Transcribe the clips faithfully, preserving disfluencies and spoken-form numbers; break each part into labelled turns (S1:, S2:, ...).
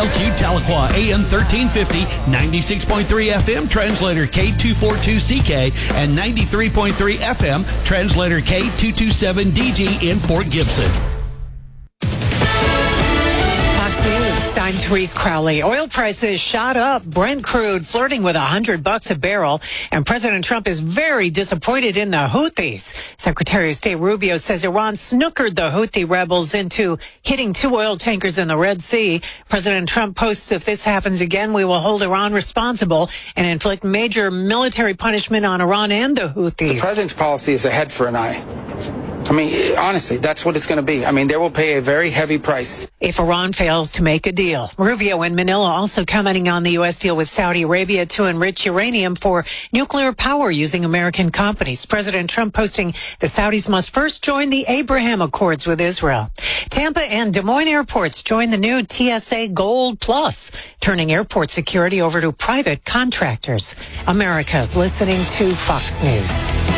S1: L Q Tahlequah, A M thirteen fifty, ninety-six point three F M, translator K two forty-two C K, and ninety-three point three F M, translator K two twenty-seven D G in Fort Gibson.
S2: I'm Therese Crowley. Oil prices shot up. Brent crude flirting with a hundred bucks a barrel. And President Trump is very disappointed in the Houthis. Secretary of State Rubio says Iran snookered the Houthi rebels into hitting two oil tankers in the Red Sea. President Trump posts, if this happens again, we will hold Iran responsible and inflict major military punishment on Iran and the Houthis.
S3: The president's policy is a head for an eye. I mean, honestly, that's what it's going to be. I mean, they will pay a very heavy price
S2: if Iran fails to make a deal. Rubio in Manila also commenting on the U S deal with Saudi Arabia to enrich uranium for nuclear power using American companies. President Trump posting the Saudis must first join the Abraham Accords with Israel. Tampa and Des Moines airports join the new T S A Gold Plus, turning airport security over to private contractors. America's listening to Fox News.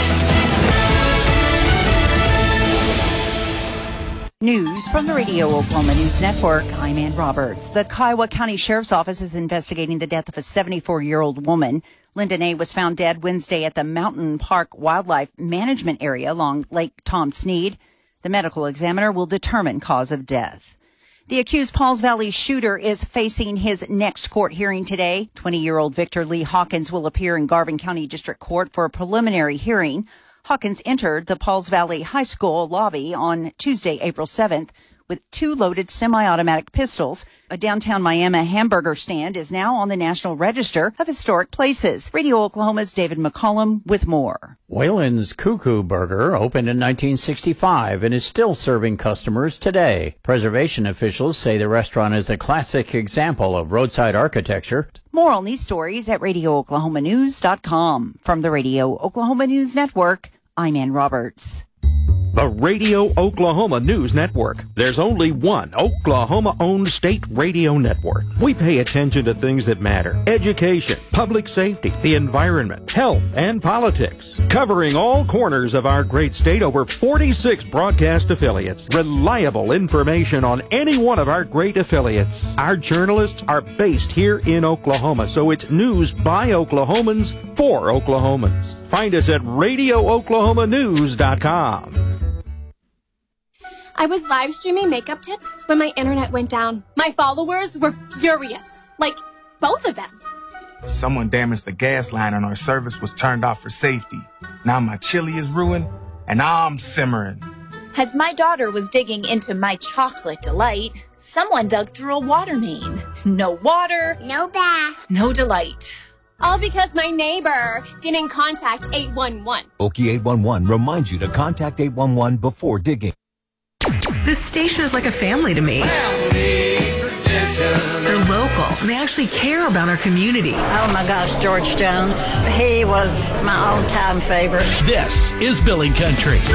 S4: News from the Radio Oklahoma News Network. I'm Ann Roberts. The Kiowa County Sheriff's Office is investigating the death of a seventy-four-year-old woman. Linda Ney was found dead Wednesday at the Mountain Park Wildlife Management Area along Lake Tom Snead. The medical examiner will determine cause of death. The accused Pauls Valley shooter is facing his next court hearing today. twenty-year-old Victor Lee Hawkins will appear in Garvin County District Court for a preliminary hearing. Hawkins entered the Pauls Valley High School lobby on Tuesday, April seventh, with two loaded semi-automatic pistols. A downtown Miami hamburger stand is now on the National Register of Historic Places. Radio Oklahoma's David McCollum with more.
S5: Whalen's Cuckoo Burger opened in nineteen sixty-five and is still serving customers today. Preservation officials say the restaurant is a classic example of roadside architecture.
S4: More on these stories at radio oklahoma news dot com. From the Radio Oklahoma News Network, I'm Ann Roberts.
S6: The Radio Oklahoma News Network. There's only one Oklahoma-owned state radio network. We pay attention to things that matter. Education, public safety, the environment, health, and politics. Covering all corners of our great state, over forty-six broadcast affiliates. Reliable information on any one of our great affiliates. Our journalists are based here in Oklahoma, so it's news by Oklahomans for Oklahomans. Find us at radio oklahoma news dot com.
S7: I was live streaming makeup tips when my internet went down. My followers were furious. Like, both of them.
S8: Someone damaged the gas line and our service was turned off for safety. Now my chili is ruined and I'm simmering.
S9: As my daughter was digging into my chocolate delight, someone dug through a water main. No water.
S10: No bath.
S9: No delight.
S7: All because my neighbor didn't contact eight one one.
S11: Okie eight one one reminds you to contact eight one one before digging.
S12: This station is like a family to me. Family tradition. They're local, and they actually care about our community.
S13: Oh my gosh, George Jones. He was my all-time favorite.
S1: This is Billing Country.